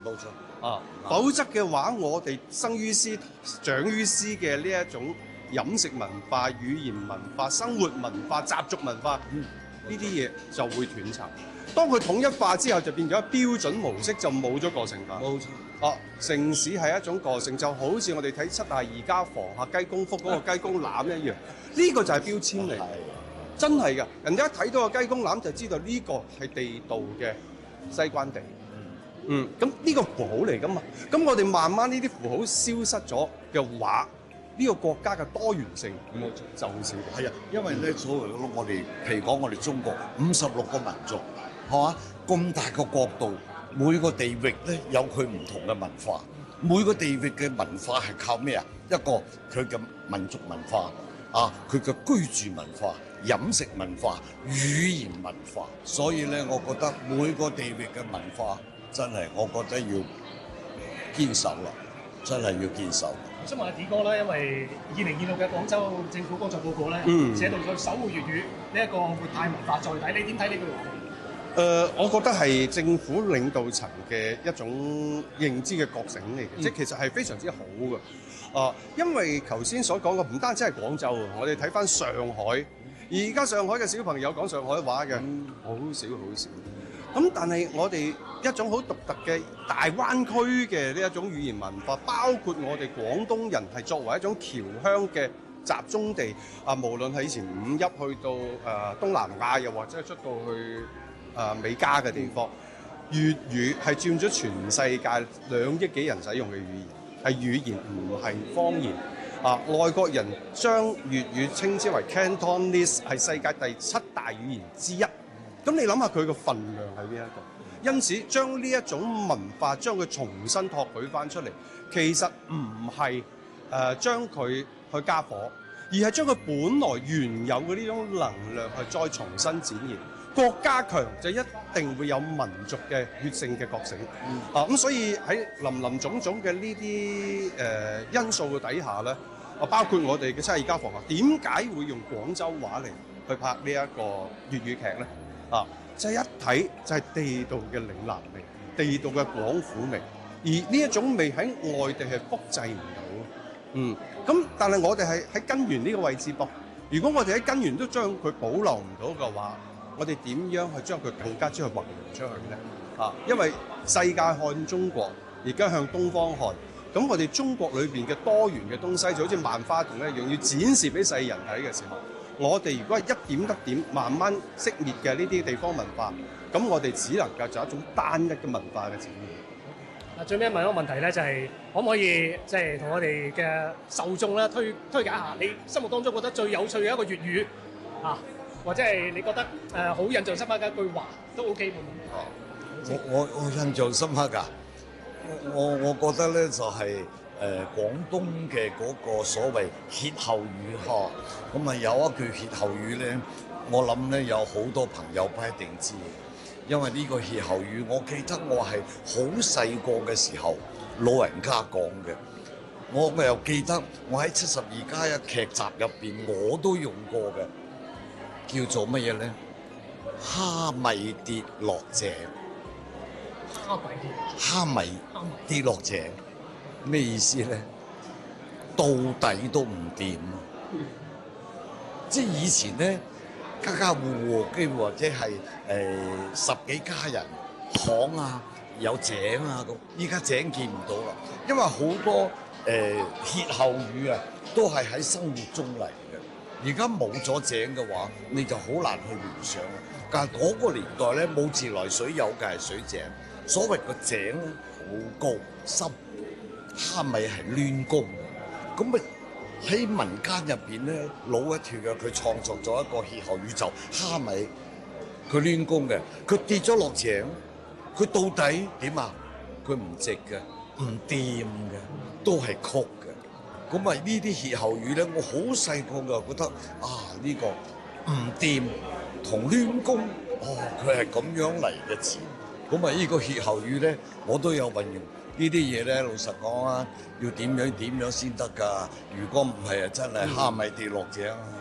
冇錯否則嘅話，我哋生於斯、長於斯嘅呢一種飲食文化、語言文化、生活文化、習俗文化，呢啲嘢就會斷層。當佢統一化之後，就變咗標準模式，就冇咗個性化。 冇錯。 城市係一種個性，就好似我哋睇七大宜家房客雞公腹嗰個雞公欖一樣，呢個就係標籤嚟。真係㗎，人家一睇到個雞公欖就知道呢個係地道嘅西關地。咁呢個符號嚟㗎嘛。咁我哋慢慢呢啲符號消失咗嘅話，呢個國家嘅多元性就會少。 係啊，因為咧所謂我哋譬如講我哋中國56個民族，係嘛？咁大個國度，每個地域咧有佢唔同嘅文化，每個地域嘅文化係靠咩啊？一個佢嘅民族文化佢嘅居住文化、飲食文化、語言文化，所以咧，我覺得每個地域嘅文化真係，我覺得要堅守啦，真係要堅守。 我想問下子哥啦，因為2026嘅廣州政府工作報告咧，寫到咗守護粵語呢一個活態文化在底，你點睇呢句話？ 我覺得係政府領導層嘅一種認知嘅覺醒嚟嘅，即係其實係非常之好嘅。因為頭先所講嘅唔單止係廣州，我哋睇翻上海，而家上海嘅小朋友講上海話嘅好少好少。咁但係我哋一種好獨特嘅大灣區嘅呢一種語言文化，包括我哋廣東人係作為一種僑鄉嘅集中地無論係以前五一去到東南亞，又或者係出到去美加嘅地方，粵語係佔咗全世界2億幾人使用嘅語言，係語言唔係方言。外國人將粵語稱之為 Cantonese， 係世界第7大語言之一。咁你諗下佢個份量係邊一個？因此將呢一種文化將佢重新托舉翻出嚟，其實唔係將佢去加火，而係將佢本來原有嘅呢種能量係再重新展現。國家強就一定會有民族嘅血性嘅覺醒。咁所以喺林林種種嘅呢啲因素嘅底下咧，包括我哋嘅七大宜家房客，點解會用廣州話嚟去拍呢一個粵語劇咧？就係一睇就係地道嘅嶺南味，地道嘅廣府味，而呢一種味喺外地係複製唔到。咁但係我哋係喺根源呢個位置噃。如果我哋喺根源都將佢保留唔到嘅話，我哋點樣去將佢更加將佢弘揚出去咧？因為世界看中國，而家向東方看，咁我哋中國裏邊嘅多元嘅東西就好似萬花筒一樣，要展示俾世人睇嘅時候，我哋如果係一點一點慢慢熄滅嘅呢啲地方文化，咁我哋只能夠就一種單一嘅文化嘅展現。 最尾問一個問題咧，就係可唔可以即係同我哋嘅受眾咧推介下你心目當中覺得最有趣嘅一個粵語或者係你覺得好印象深刻嘅一句話都 OK 冇問題。 我印象深刻㗎，我覺得咧就係廣東嘅嗰個所謂歇後語咁啊有一句歇後語咧，我諗咧有好多朋友不一定知，因為呢個歇後語，我記得我係好細個嘅時候老人家講嘅，我又記得我喺72加1劇集入邊我都用過嘅。叫做乜嘢咧？蝦米跌落井，蝦米跌落井，咩意思咧？到底都唔掂啊！即係以前咧，家家戶戶幾乎或者係10幾家人巷有井咁，依家井見唔到啦，因為好多歇後語都係喺生活中嚟嘅。而家冇咗井嘅話，你就好難去聯想啦。但係嗰個年代咧，冇自來水，有嘅係水井。所謂個井咧，好高深，蝦米係攣弓嘅。咁啊喺民間入邊咧，老一條嘅佢創作咗一個歇後語，就蝦米佢攣弓嘅，佢跌咗落井，佢到底點啊？佢唔直嘅，唔掂嘅，都係曲嘅。咁啊！呢啲歇後語咧，我好細個就覺得呢個唔掂同攣弓，佢係咁樣嚟嘅字。咁啊，呢個歇後語咧，我都有運用呢啲嘢咧。老實講要點樣先得㗎？如果唔係真係蝦米跌落井。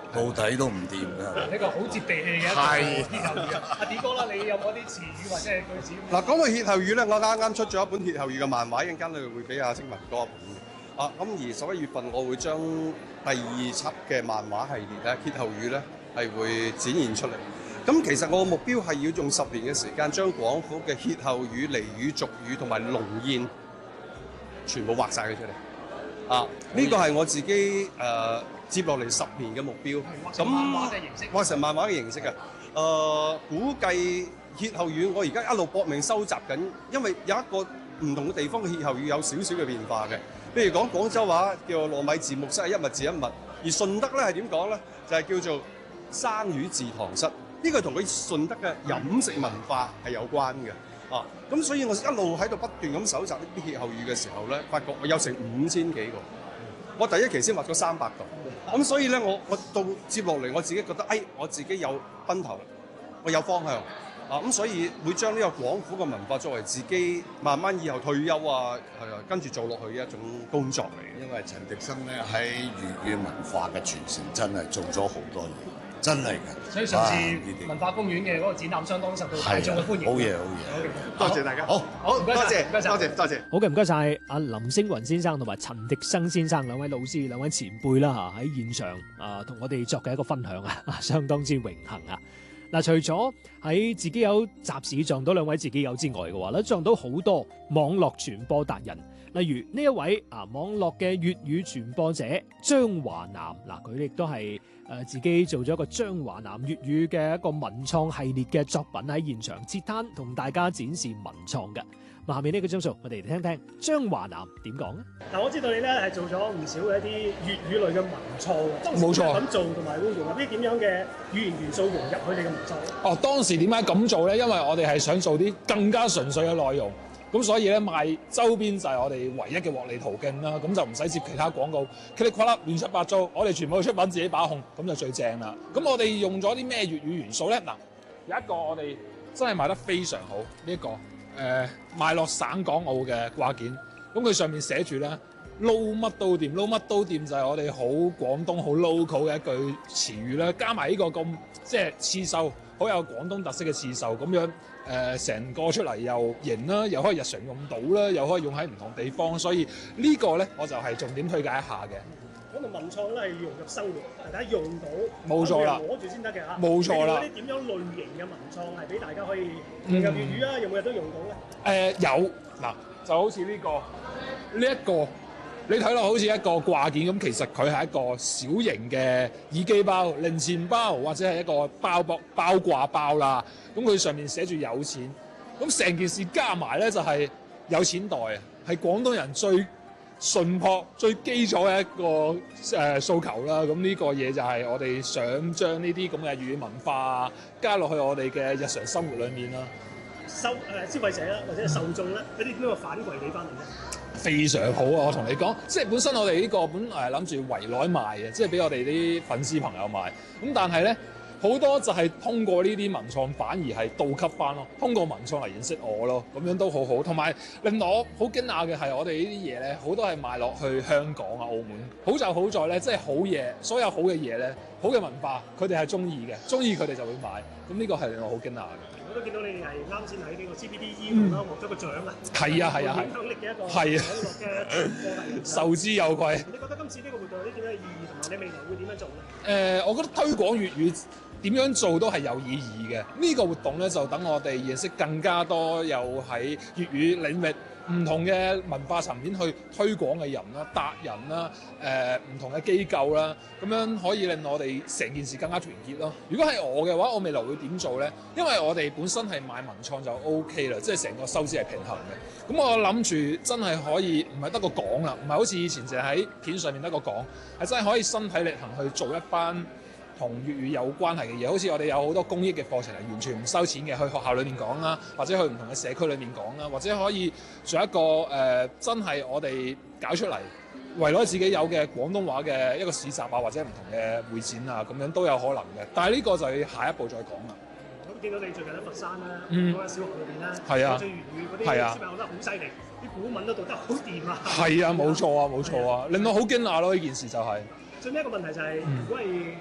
到底都唔掂㗎。 呢個好接地氣嘅一個係歇後語啊！阿 D 哥啦，你有冇啲詞語或者係句子？ 嗱，講到歇後語咧，我啱啱出咗一本歇後語嘅漫畫，一陣間會俾阿星文哥一本嘅。咁而11月份我會將第2輯嘅漫畫系列咧歇後語咧係會展現出嚟。咁其實我嘅目標係要用10年嘅時間，將廣府嘅歇後語、俚語、俗語同埋龍諺全部畫晒佢出嚟。呢個係我自己接落嚟10年嘅目標。咁畫成漫畫嘅形式啊！估計歇後語我而家一路搏命收集緊，因為有一個唔同嘅地方嘅歇後語有少少嘅變化嘅。譬如講廣州話叫糯米字木室係一物治一物，而順德咧係點講咧？就係叫做生魚治堂室。呢個同佢順德嘅飲食文化係有關嘅。咁所以我一路喺度不斷咁搜集呢啲歇後語嘅時候咧，發覺我有成5000幾個。我第一期先畫咗300個，咁所以咧我到接落嚟我自己覺得，我自己有奔頭，我有方向，咁所以會將呢個廣府嘅文化作為自己慢慢以後退休跟住做落去嘅一種工作嚟。 因為陳迪生咧喺粵語文化嘅傳承真係做咗好多嘢，真係㗎。 所以上次文化公園嘅嗰個展覽相當受到大眾嘅歡迎。 好嘢， 多謝大家。好， 唔該晒， 多謝。 好嘅，唔該晒阿林星雲先生同埋陳迪生先生兩位老師、兩位前輩啦喺現場同我哋作嘅一個分享相當之榮幸啊！嗱，除咗喺自己有集市撞到兩位自己友之外嘅話咧，撞到好多網絡傳播達人，例如呢一位網絡嘅粵語傳播者張華南，佢亦都係自己做咗一個張華南粵語嘅一個文創系列嘅作品喺現場設攤同大家展示文創嘅。下面呢個張數，我哋嚟聽聽張華南點講咧。嗱，我知道你咧係做咗唔少嘅一啲粵語類嘅文創嘅，冇錯。咁做同埋會用啲點樣嘅語言元素融入佢哋嘅文創？ 當時點解咁做咧？因為我哋係想做啲更加純粹嘅內容，咁所以咧賣周邊就係我哋唯一嘅獲利途徑啦。咁就唔使接其他廣告，噼里啪啦亂七八糟，我哋全部出品自己把控，咁就最正啦。咁我哋用咗啲咩粵語元素咧？嗱，有一個我哋真係賣得非常好，呢一個。賣落省港澳嘅掛件，咁佢上面寫住咧撈乜都掂，撈乜都掂就係我哋好廣東好 local 嘅一句詞語啦，加埋呢個咁即係刺繡，好有廣東特色嘅刺繡咁樣，成個出嚟又型啦，又可以日常用到啦，又可以用喺唔同地方，所以呢個咧我就係重點推介一下嘅。講到文創咧係融入生活，大家用到，冇錯啦，攞住先得嘅嚇，冇錯啦。啲點樣類型嘅文創係俾大家可以融入粵語啊？有冇人都用到咧？有嗱，就好似呢一個，你睇落好似一個掛件咁，其實佢係一個小型嘅耳機包、零錢包或者係一個包掛包啦。咁佢上面寫住有錢，咁成件事加埋咧就係有錢袋啊，係廣東人最純樸最基礎嘅一個訴求啦，咁呢個嘢就係我哋想將呢啲咁嘅粵語文化加落去我哋嘅日常生活裏面啦。消費者啦，或者受眾咧，有啲點樣反饋俾翻嚟咧？非常好啊！我同你講，即係本身我哋呢個本諗住圍內賣嘅，即係俾我哋啲粉絲朋友賣。咁但係咧，好多就係通過呢啲文創，反而係倒級翻咯。通過文創嚟認識我咯，咁樣都好好。同埋令我好驚訝嘅係，我哋呢啲嘢咧，好多係賣落去香港啊、澳門。好就好在咧，即係好嘢，所有好嘅嘢咧，好嘅文化，佢哋係中意嘅，中意佢哋就會買。咁呢個係令我好驚訝嘅。我都見到你哋係啱先喺呢個 CPDE 度獲咗個獎啊！係啊，影響力嘅一個網絡嘅受之有愧。你覺得今次呢個活動有啲點樣嘅意義，同埋你未來會點樣做咧？我覺得推廣粵語點樣做都係有意義嘅。呢個活動咧就等我哋認識更加多有喺粵語領域唔同嘅文化層面去推廣嘅人啦、達人啦、唔同嘅機構啦，咁樣可以令我哋成件事更加團結咯。如果係我嘅話，我未來會點做咧？因為我哋本身係賣文創就 OK 啦，即係成個收支係平衡嘅。咁我諗住真係可以唔係得個講啦，唔係好似以前淨係喺片上面得個講，係真係可以身體力行去做一班同粵語有關係嘅嘢，好似我哋有好多公益嘅課程係完全唔收錢嘅，去學校裏面講啦，或者去唔同嘅社區裏面講啦，或者可以做一個真係我哋搞出嚟圍攞自己有嘅廣東話嘅一個市集啊，或者唔同嘅會展啊，咁樣都有可能嘅。但係呢個就要下一步再講啦。咁見到你最近喺佛山啦，嗰間小學裏邊咧，講咗粵語嗰啲小朋友覺得好犀利，啲古文都讀得好掂啊！係啊，冇錯啊，冇錯啊，令我好驚訝咯！呢件事就係最尾一個問題就係，如果係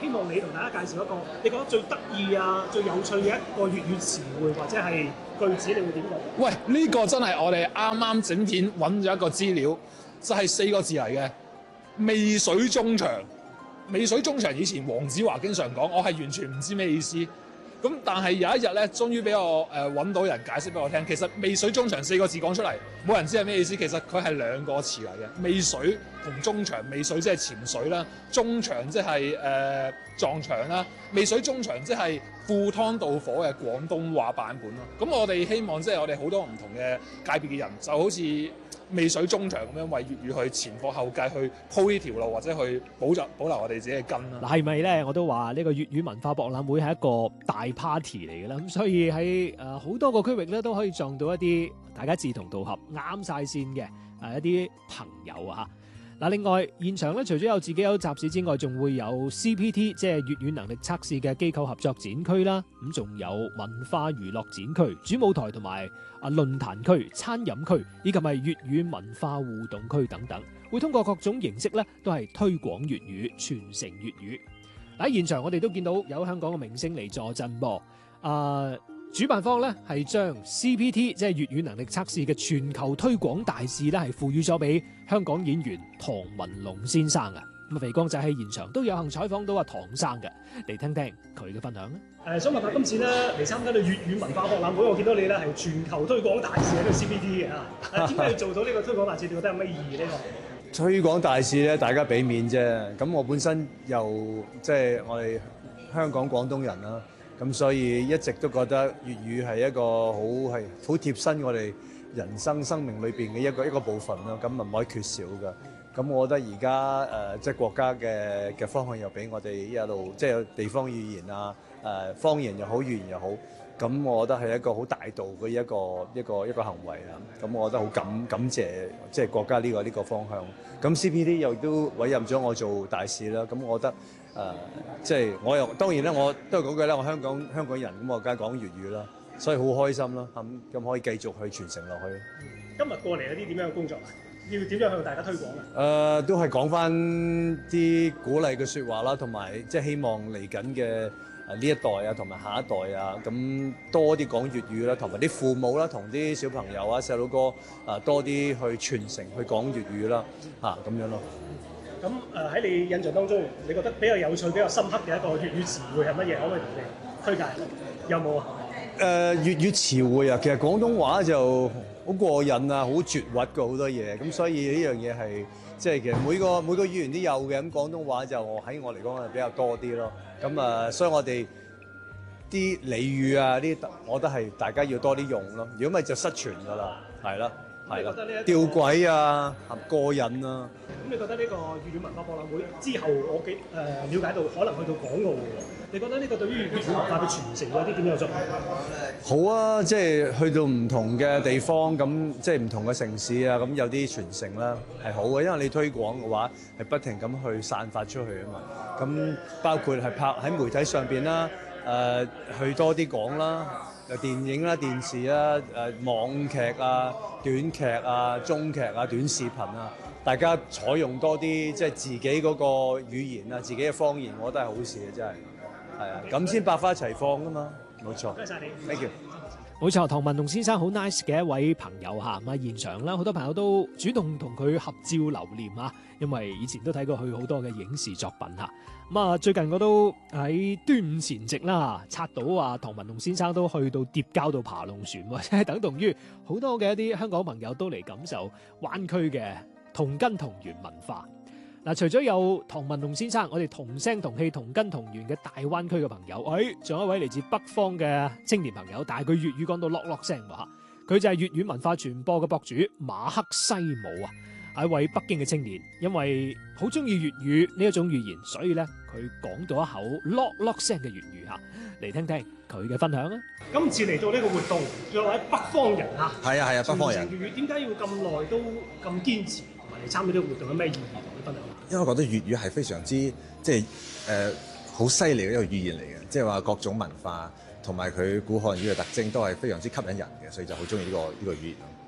希望你同大家介紹一個你覺得最得意啊、最有趣嘅一個粵語詞彙或者係句子，你會點講？ 喂，呢個真係我哋啱啱整片揾咗一個資料，就係4個字嚟嘅，未水中場。未水中場以前黃子華經常講，我係完全唔知咩意思。咁但係有一日咧，終於俾我揾到人解釋俾我聽。其實未水中場4個字講出嚟，冇人知係咩意思。其實佢係2個詞嚟嘅。未水同中場，未水即係潛水啦，中場即係撞牆啦。未水中場即係赴湯蹈火嘅廣東話版本咯。咁我哋希望即係我哋好多唔同嘅界別嘅人，就好似未水中場咁樣為粵語去前仆後繼去鋪呢條路，或者去保留我哋自己嘅根啦。 嗱，係咪咧？我都話呢個粵語文化博覽會係一個大 party 嚟嘅啦，咁所以喺好多個區域咧都可以撞到一啲大家志同道合、啱晒線嘅一啲朋友啊！嗱，另外現場咧除咗有自己有集市之外，仲會有 CPT 即係粵語能力測試嘅機構合作展區啦，咁仲有文化娛樂展區、主舞台同埋論壇區、餐飲區以及係粵語文化互動區等等，會通過各種形式咧都係推廣粵語、傳承粵語。喺現場我哋都見到有香港嘅明星嚟助陣噃。主辦方咧係將 CPT 即係粵語能力測試嘅全球推廣大使咧係賦予咗俾香港演員唐文龍先生啊。咁肥光仔喺現場都有幸採訪到阿唐生嘅，嚟聽聽佢嘅分享啦。 想問下今次咧嚟參加到粵語文化博覽會，我見到你咧係全球推廣大使喺度 CPT 嘅啊。點解要做到呢個推廣大使？你覺得有咩意義呢個？ 推廣大使咧，大家俾面啫。咁我本身又即係我哋香港廣東人啦。咁所以一直都覺得粵語係一個好貼身我哋人生命裏邊嘅一個部分咯，咁唔可以缺少嘅。咁我覺得而家即係國家嘅方向又俾我哋一路即係有地方語言啊，方言又好，語言又好。咁我覺得係一個好大度嘅一個行為啊。咁我覺得好感謝即係國家呢個方向。咁 CPT 又都委任咗我做大使啦。咁我覺得。即係我又當然咧，我都係嗰句啦。我香港人咁，我梗係講粵語啦，所以好開心啦。咁可以繼續去傳承落去。 今日過嚟有啲點樣嘅工作啊？要點樣向大家推廣啊？ 都係講翻啲鼓勵嘅説話啦，同埋即係希望嚟緊嘅呢一代啊，同埋下一代啊，咁多啲講粵語啦，同埋啲父母啦，同啲小朋友啊、細佬哥多啲去傳承去講粵語啦，咁樣咯。 咁喺你印象當中，你覺得比較有趣、比較深刻嘅一個粵語詞彙係乜嘢？可唔可以同你推介？有冇啊？粵語詞彙啊，其實廣東話就好過癮啊，好絕核嘅好多嘢，咁所以呢樣嘢係即係其實每個語言都有嘅，咁廣東話就喺我嚟講係比較多啲咯。咁所以我哋啲俚語啊，呢我覺得係大家要多啲用咯。如果唔係就失傳㗎啦，係啦。係啦，吊詭啊，過癮啊！ 咁你覺得呢個粵語文化博覽會之後，我了解到可能去到港澳嘅，你覺得呢個對於粵語文化嘅傳承有啲點樣作用？ 好啊，即係去到唔同嘅地方，咁即係唔同嘅城市啊，咁有啲傳承啦，係好嘅，因為你推廣嘅話係不停咁去散發出去啊嘛。咁包括係拍喺媒體上邊啦，去多啲講啦。電影啦、電視啦、網劇啊、短劇啊、中劇啊、短視頻啊，大家採用多啲即係自己嗰個語言啊、自己嘅方言，我覺得係好事嘅，真係係啊，咁先百花齊放㗎嘛，冇錯。 多謝你 ，thank you。 冇錯，唐文龍先生好 nice 嘅一位朋友嚇，咁啊現場啦，好多朋友都主動同佢合照留念啊，因為以前都睇過佢好多嘅影視作品嚇。咁啊最近我都喺端午前夕啦，刷到話唐文龍先生都去到疊交度爬龍船喎，即係等同於好多嘅一啲香港朋友都嚟感受灣區嘅同根同源文化。嗱，除咗有唐文龍先生，我哋同聲同氣、同根同源嘅大灣區嘅朋友，仲有一位嚟自北方嘅青年朋友，但係佢粵語講到落落聲喎嚇，佢就係粵語文化傳播嘅博主馬克西姆啊，係一位北京嘅青年，因為好中意粵語呢一種語言，所以咧佢講到一口落落聲嘅粵語嚇，嚟聽聽佢嘅分享啊！ 今次嚟到呢個活動，作為北方人嚇， 係啊，北方人。 粵語點解要咁耐都咁堅持？嚟參加呢個活動有咩意義同你分享？ 因為我覺得粵語係非常之即係好犀利嘅一個語言嚟嘅，即係話各種文化同埋佢古漢語嘅特徵都係非常之吸引人嘅，所以就好中意呢個語言。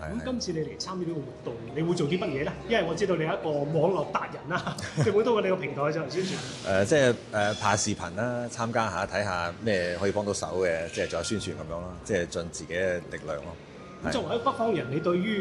咁今次你嚟參與呢個活動，你會做啲乜嘢咧？因為我知道你係一個網絡達人啦，你會通過你個平台進行宣傳。 即係拍視頻啦，參加下睇下咩可以幫到手嘅，即係做下宣傳咁樣咯，即係盡自己嘅力量咯。 咁作為一個北方人，你對於